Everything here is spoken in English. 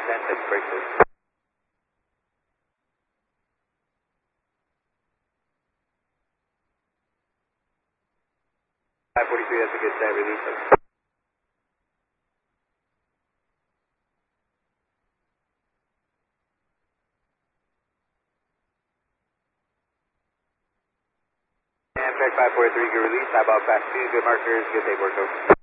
10, break please. 543, that's a good set, release them. Amtrak 543, good release, high ball fast 2, good markers, good tape work, over.